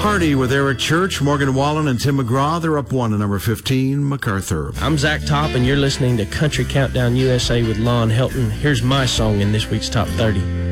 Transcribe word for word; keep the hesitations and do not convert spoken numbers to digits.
Party with Eric Church, Morgan Wallen, and Tim McGraw. They're up one to number fifteen, MacArthur. I'm Zach Top, and you're listening to Country Countdown U S A with Lon Helton. Here's my song in this week's Top thirty.